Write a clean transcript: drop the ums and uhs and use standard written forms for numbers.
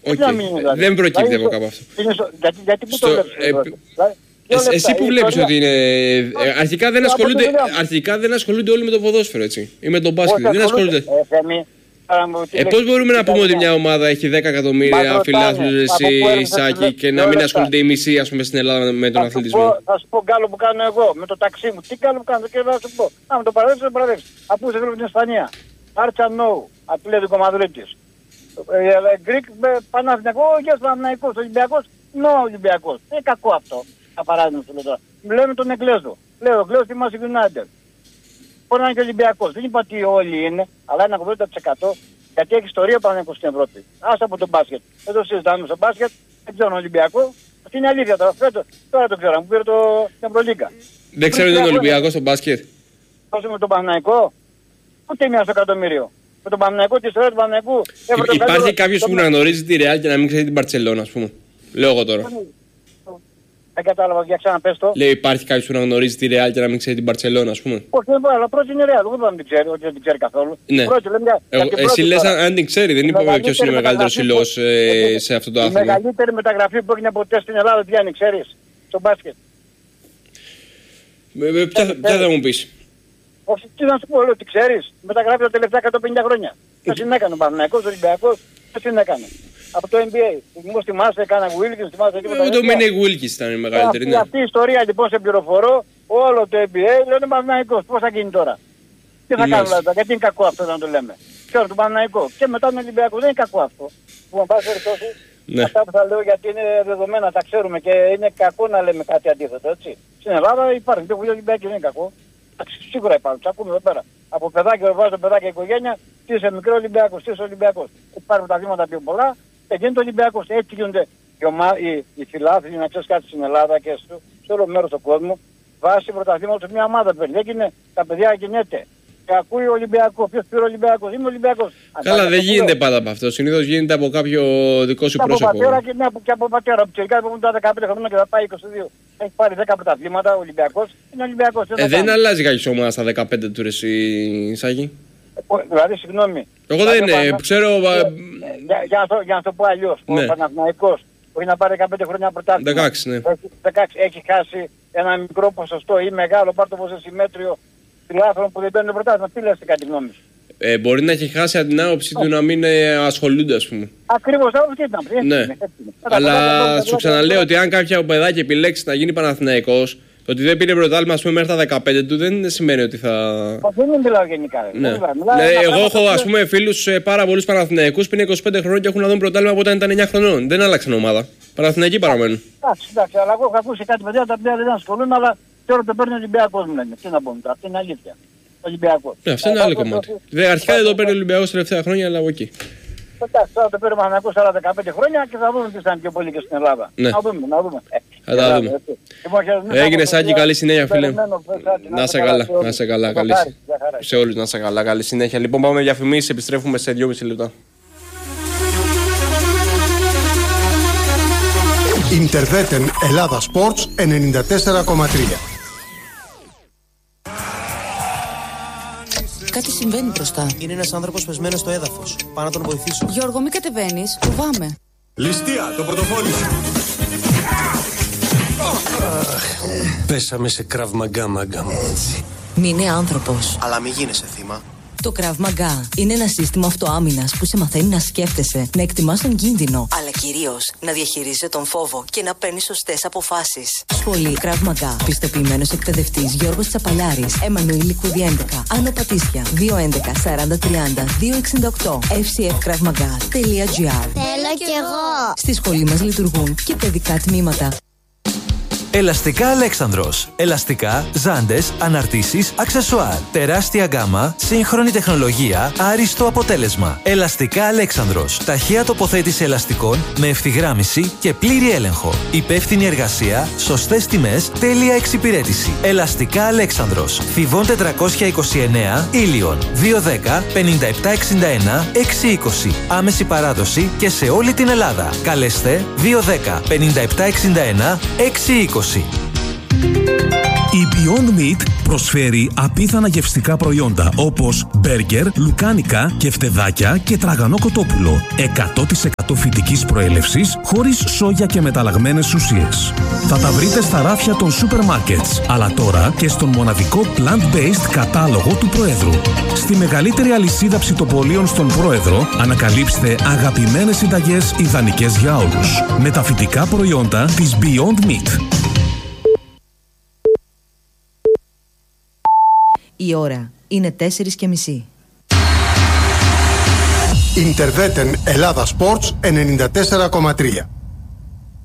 Δεν προκύπτει από κάπου αυτό. Γιατί που το βλέπεις? Εσύ που βλέπεις ότι είναι. Αρχικά δεν ασχολούνται όλοι με το ποδόσφαιρο, έτσι. Ή με τον μπάσκετ. Δεν ασχολούνται. Πώς μπορούμε να πούμε ότι μια ομάδα έχει 10 εκατομμύρια φιλάθλους, εσύ, Σάκη, και να μην ασχολείται η μισή, ας πούμε, στην Ελλάδα με τον αθλητισμό? Θα σου πω γκάλο που κάνω εγώ με το ταξί μου. Τι γκάλο που κάνω, και θα σου πω. Να με το παραδείξω, το παραδείξω. Αφού σε βλέπω την Ισπανία. Άρτσα Νόου, Ατλέτικο Μαδρίτης. Γκρικ Παναθηναϊκό, yes Παναθηναϊκός, Ολυμπιακός, no Ολυμπιακός. Είναι κακό αυτό. Για παράδειγμα σου λέω τώρα. Μιλάμε τον Εγκλέζο. Λέω, Εγκλέζο θυμάσαι United. Μπορεί να είναι και Ολυμπιακός. Δεν είπα ότι όλοι είναι, αλλά ένα 80%. Γιατί έχει ιστορία Παναθηναϊκός στην Ευρώπη. Άσε από τον μπάσκετ. Δεν το συζητάμε στο μπάσκετ. Δεν ξέρω τον Ολυμπιακό. Αυτή είναι αλήθεια τώρα. Τώρα το ξέρω. Μου πήρε την Ευρωλίγκα. Δεν ξέρω ότι είναι Ολυμπιακός στο μπάσκετ. Όσο με τον Παναθηναϊκό, ούτε μία στο εκατομμύριο. Με τον Παναθηναϊκό, τη ιστορία του Παναθηναϊκού. Υπάρχει κάποιος που να γνωρίζει τη Real και να μην ξέρει την Μπαρτσελόνα, ας πούμε? Λέω εγώ τώρα. Δεν κατάλαβα, για ξαναπες το. Λέει, υπάρχει κάποιος που να γνωρίζει τη Real και να μην ξέρει την Μπαρτσελόνα, ας πούμε? Όχι, δεν μπορώ, αλλά πρώτη είναι Real. Δεν μπορώ να την ξέρει, ότι δεν την ξέρει καθόλου. Ναι. Εσύ λες αν την ξέρει, δεν είπαμε ποιος είναι ο μεγαλύτερος σύλλογος σε αυτό το άθλημα. Η μεγαλύτερη μεταγραφή που έγινε ποτέ στην Ελλάδα, ποια είναι, ξέρεις, στο μπάσκετ? Ποια θα μου πεις? Όχι, τι να σου πω, λέω, τι ξέρεις. Μεταγράφει τα τελευταία 150 χρόνια. Ποιος την έκανε, ο Παναθηναϊκός, ο Ολυμπιακός, ποιος την έκανε? Από το NBA. Μου θυμάσαι, έκανα Wilkins, θυμάσαι τίποτα. Ο Ντομίνικ Wilkins ήταν η μεγαλύτερη. Αυτή η ιστορία λοιπόν σε πληροφορώ, όλο το NBA λένε Παναθηναϊκός. Πώς θα γίνει τώρα? Τι θα κάνουμε τώρα, γιατί είναι κακό αυτό να το λέμε? Ποιο, τον Παναθηναϊκό? Και μετά τον Ολυμπιακό. Δεν είναι κακό αυτό. Που με πάση περιπτώσει, αυτά που θα λέω, γιατί είναι δεδομένα, τα ξέρουμε και είναι κακό να λέμε κάτι αντίθετο, έτσι. Στην Ελλάδα υπάρχουν και Ολυμπιακοί, δεν είναι κακό. Σίγουρα υπάρχουν, τους ακούμε εδώ πέρα. Από παιδάκι, βάζω παιδάκια οικογένεια, τι είσαι μικρό Ολυμπιακός, τι είσαι Ολυμπιακός. Υπάρχουν τα βήματα πιο πολλά και γίνεται Ολυμπιακός. Έτσι γίνονται οι φιλάθλοι, να ξέρεις κάτι, στην Ελλάδα και σε όλο μέρος του κόσμου. Βάσει πρωταθλήματος μια ομάδα παίρνει. Έγινε, τα παιδιά κινείται. Και ακούει Ολυμπιακό. Ποιος πήρε Ολυμπιακός? Είμαι Ολυμπιακός. Καλά, δεν γίνεται πάντα από αυτό. Συνήθως γίνεται από κάποιο δικό σου πρόσωπο. Από πατέρα και από πατέρα. Από τσερικά που τα 15 χρόνια και θα πάει 22. Έχει πάρει 10 πρωταθλήματα ο Ολυμπιακός. Είναι Ολυμπιακός. Δεν αλλάζει κάποιος ομάδα στα 15 του, εσύ, Σάκη. Δηλαδή, συγγνώμη. Εγώ δεν ξέρω. Για να το πω αλλιώς. Ο Παναθηναϊκός που έχει να πάρει 15 χρόνια πρωτάθλημα. 16, ναι. 16 έχει χάσει ένα μικρό ποσοστό ή μεγάλο, πάρ' το ποσοστό συμμέτριο φιλάθλων που δεν παίρνουν πρωτάθλημα. Τι λες, κάτι γνώμη σου? Μπορεί να έχει χάσει από την άποψη του να μην ασχολούνται, ας πούμε. Ακριβώς, άποψη ήταν. Ναι. Αλλά σου ξαναλέω ότι αν κάποιο παιδάκι επιλέξει να γίνει Παναθηναϊκός, το ότι δεν πήρε πρωτάθλημα, ας πούμε, μέχρι τα 15 του δεν σημαίνει ότι θα. Δεν μιλάω γενικά. Ναι. Εγώ έχω, ας πούμε, φίλους πάρα πολλούς Παναθηναϊκούς που είναι 25 χρόνια και έχουν να δουν πρωτάθλημα από όταν ήταν 9 χρονών. Δεν άλλαξαν ομάδα. Παναθηναϊκοί παραμένουν. Εντάξει, αλλά εγώ έχω ακούσει κάτι παιδιά τα οποία δεν ασχολούν, αλλά τώρα το παίρνει ο Ολυμπιακός, μου λένε. Τι να πούμε τώρα, αυτή είναι αλήθεια. Ολυμπιακός. Ναι, αυτό είναι άλλο κομμάτι. Αρχικά δεν το παίρνει ο Ολυμπιακός τελευταία χρόνια, αλλά από εκεί. Εντάξει, τώρα το παίρνει ο Παναθηναϊκός 15 χρόνια και θα δούμε τι θα είναι πιο πολύ και στην Ελλάδα. Ναι. Να δούμε. Θα τα δούμε. Έγινε, Σάκη, καλή συνέχεια, φίλε. Να είσαι καλά, να είσαι καλά. Σε όλους να είσαι καλά, καλή συνέχεια. Λοιπόν, πάμε διαφημίσεις, επιστρέφουμε σε 2,5 λεπτά. Ιντερβέτεν Ελλάδα Sports 94,3. Κάτι συμβαίνει μπροστά. Είναι ένας άνθρωπος πεσμένος στο έδαφος. Πάω να τον βοηθήσω. Γιώργο, μην κατεβαίνεις. Φοβάμαι. Ληστεία, το πορτοφόλι σου. Πέσαμε σε Krav Maga, μάγκα μου. Μην είναι άνθρωπος. Αλλά μην γίνεσαι θύμα. Το Krav Maga είναι ένα σύστημα αυτοάμυνας που σε μαθαίνει να σκέφτεσαι, να εκτιμάς τον κίνδυνο, αλλά κυρίως να διαχειρίζεσαι τον φόβο και να παίρνεις σωστές αποφάσεις. Σχολή Krav Maga. Πιστοποιημένος εκπαιδευτής Γιώργος Τσαπαλιάρης, Εμμανουήλ Λικούδη 11, Άνω Πατήσια, 211 40 30 268, fcfkravmaga.gr. Θέλω κι εγώ. Στη σχολή μας λειτουργούν και παιδικά τμήματα. Ελαστικά Αλέξανδρος. Ελαστικά, ζάντες, αναρτήσεις, αξεσουάρ. Τεράστια γκάμα, σύγχρονη τεχνολογία, άριστο αποτέλεσμα. Ελαστικά Αλέξανδρος. Ταχεία τοποθέτηση ελαστικών με ευθυγράμμιση και πλήρη έλεγχο. Υπεύθυνη εργασία, σωστές τιμές, τέλεια εξυπηρέτηση. Ελαστικά Αλέξανδρος. Θηβών 429, Ήλιον. 210 5761 620. Άμεση παράδοση και σε όλη την Ελλάδα. Καλέστε 210 5761 620. Η Beyond Meat προσφέρει απίθανα γευστικά προϊόντα όπως μπέργκερ, λουκάνικα, κεφτεδάκια και τραγανό κοτόπουλο. 100% φυτικής προέλευσης, χωρίς σόγια και μεταλλαγμένες ουσίες. Θα τα βρείτε στα ράφια των σούπερ μάρκετς, αλλά τώρα και στον μοναδικό plant-based κατάλογο του Προέδρου. Στη μεγαλύτερη αλυσίδα ψητοπολίων στον Πρόεδρο ανακαλύψτε αγαπημένες συνταγές ιδανικές για όλους. Με τα φυτικά προϊόντα της Beyond Meat. Η ώρα είναι 4:30. Ιντερβέτεν Ελλάδα Sports 94,3.